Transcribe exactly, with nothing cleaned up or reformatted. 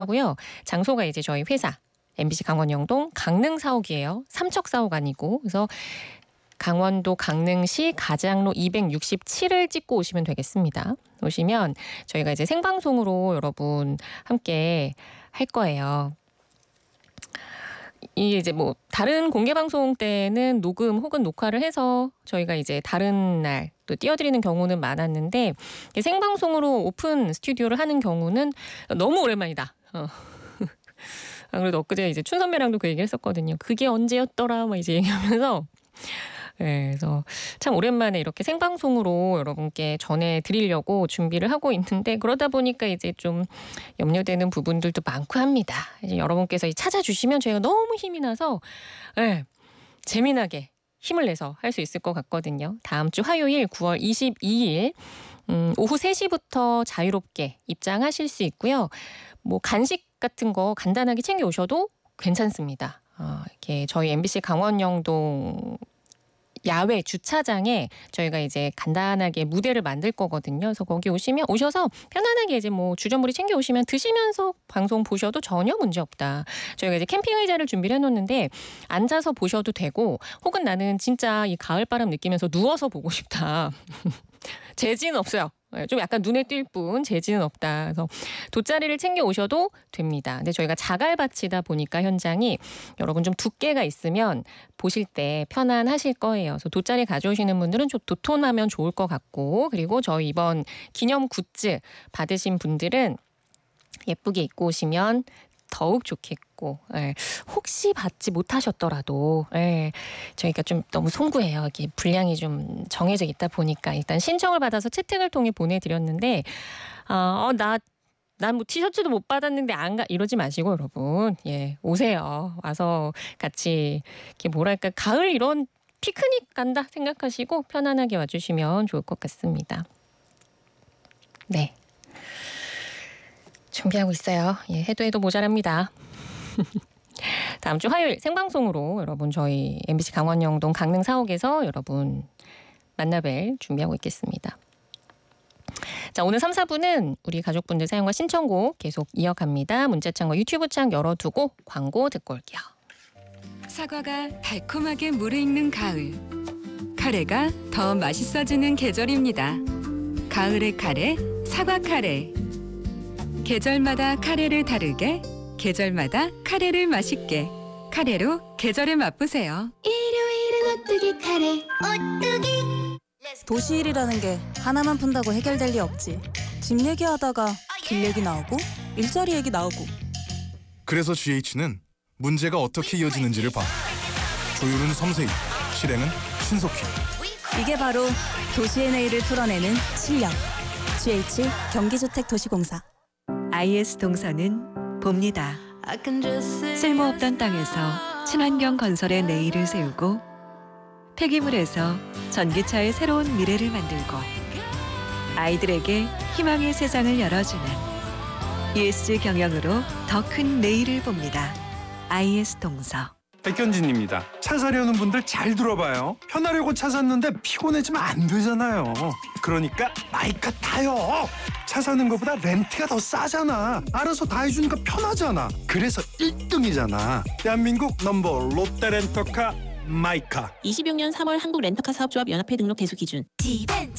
하고요. 장소가 이제 저희 회사 엠비씨 강원 영동 강릉 사옥이에요. 삼척 사옥 아니고. 그래서 강원도 강릉시 가장로 이백육십칠을 찍고 오시면 되겠습니다. 오시면 저희가 이제 생방송으로 여러분 함께 할 거예요. 이게 이제 뭐 다른 공개 방송 때는 녹음 혹은 녹화를 해서 저희가 이제 다른 날 또 띄워드리는 경우는 많았는데 생방송으로 오픈 스튜디오를 하는 경우는 너무 오랜만이다. 어. 아, 그래도 엊그제 이제 춘 선배랑도 그 얘기 했었거든요. 그게 언제였더라 막 이제 얘기하면서 네, 그래서 참 오랜만에 이렇게 생방송으로 여러분께 전해드리려고 준비를 하고 있는데 그러다 보니까 이제 좀 염려되는 부분들도 많고 합니다. 이제 여러분께서 찾아주시면 저희가 너무 힘이 나서 네, 재미나게 힘을 내서 할 수 있을 것 같거든요. 다음 주 화요일 구월 이십이일 음, 오후 세 시부터 자유롭게 입장하실 수 있고요. 뭐 간식 같은 거 간단하게 챙겨 오셔도 괜찮습니다. 어, 이렇게 저희 엠비씨 강원 영동 야외 주차장에 저희가 이제 간단하게 무대를 만들 거거든요. 그래서 거기 오시면 오셔서 편안하게 이제 뭐 주전부리 챙겨 오시면 드시면서 방송 보셔도 전혀 문제 없다. 저희가 이제 캠핑 의자를 준비를 해놓는데 앉아서 보셔도 되고 혹은 나는 진짜 이 가을바람 느끼면서 누워서 보고 싶다. 재지는 없어요. 좀 약간 눈에 띌 뿐 재지는 없다. 그래서 돗자리를 챙겨 오셔도 됩니다. 근데 저희가 자갈밭이다 보니까 현장이 여러분 좀 두께가 있으면 보실 때 편안하실 거예요. 그래서 돗자리 가져오시는 분들은 좀 도톰하면 좋을 것 같고 그리고 저희 이번 기념 굿즈 받으신 분들은 예쁘게 입고 오시면 더욱 좋겠고 예. 혹시 받지 못하셨더라도 예. 저희가 좀 너무 송구해요. 이게 분량이 좀 정해져 있다 보니까 일단 신청을 받아서 채택을 통해 보내드렸는데 어, 나 난 뭐 티셔츠도 못 받았는데 안 가 이러지 마시고 여러분 예 오세요. 와서 같이 이렇게 뭐랄까 가을 이런 피크닉 간다 생각하시고 편안하게 와주시면 좋을 것 같습니다. 네. 준비하고 있어요. 예, 해도 해도 모자랍니다. 다음 주 화요일 생방송으로 여러분 저희 엠비씨 강원 영동 강릉 사옥에서 여러분 만나뵐 준비하고 있겠습니다. 자, 오늘 삼, 사부는 우리 가족분들 사연과 신청곡 계속 이어갑니다. 문자창과 유튜브 창 열어두고 광고 듣고 올게요. 사과가 달콤하게 무르익는 가을. 카레가 더 맛있어지는 계절입니다. 가을의 카레, 사과 카레. 계절마다 카레를 다르게, 계절마다 카레를 맛있게. 카레로 계절을 맛보세요. 일요일은 오뚜기 카레, 오뚜기. 도시 일이라는 게 하나만 푼다고 해결될 리 없지. 집 얘기하다가 길 얘기 나오고 일자리 얘기 나오고. 그래서 지에이치는 문제가 어떻게 이어지는지를 봐. 조율은 섬세히, 실행은 신속히. 이게 바로 도시의 내일을 풀어내는 실력. 지에이치 경기주택도시공사. 아이에스 동서는 봅니다. 쓸모없던 땅에서 친환경 건설의 내일을 세우고 폐기물에서 전기차의 새로운 미래를 만들고 아이들에게 희망의 세상을 열어주는 이에스지 경영으로 더 큰 내일을 봅니다. 아이에스 동서. 백현진입니다. 차 사려는 분들 잘 들어봐요. 편하려고 차 샀는데 피곤해지면 안 되잖아요. 그러니까 마이카 타요. 차 사는 것보다 렌트가 더 싸잖아. 알아서 다 해주니까 편하잖아. 그래서 일 등이잖아. 대한민국 넘버 롯데렌터카 마이카. 이십육 년 삼월 한국 렌터카 사업조합 연합회 등록 대수 기준.